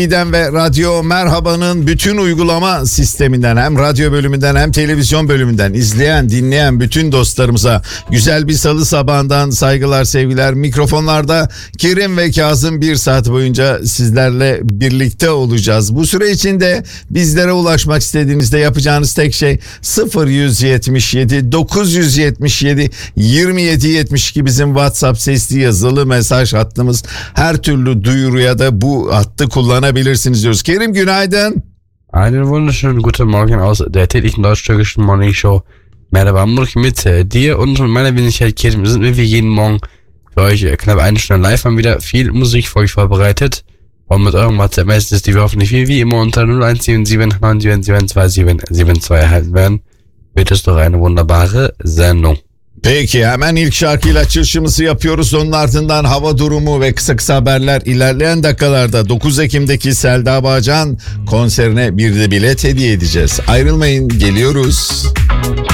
Giden ve Radyo Merhaba'nın bütün uygulama sisteminden, hem radyo bölümünden hem televizyon bölümünden izleyen, dinleyen bütün dostlarımıza güzel bir salı sabahından saygılar, sevgiler. Mikrofonlarda Kerim ve Kazım 1 saat boyunca sizlerle birlikte olacağız. Bu süre içinde bizlere ulaşmak istediğinizde yapacağınız tek şey 0177 977 27 72 bizim WhatsApp sesli yazılı mesaj hattımız. Her türlü duyuruya da bu hattı kullanabilirsiniz diyoruz. Kerim günaydın. Einen wunderschönen guten Morgen aus der täglichen deutsch-türkischen Morning Show. Merhaba Hamburg mit dir und mit meiner Wenigkeit Kerim. Sind wir wie jeden Morgen für euch knapp eine Stunde live, haben wieder viel Musik für euch vorbereitet. Und mit eurem WhatsApp-Messages, die wir hoffentlich wie immer unter 0177 9772772 erhalten werden, wird es doch eine wunderbare Sendung. Peki hemen ilk şarkıyla açılışımızı yapıyoruz. Onun ardından hava durumu ve kısa haberler ilerleyen dakikalarda 9 Ekim'deki Selda Bağcan konserine bir de bilet hediye edeceğiz. Ayrılmayın, geliyoruz.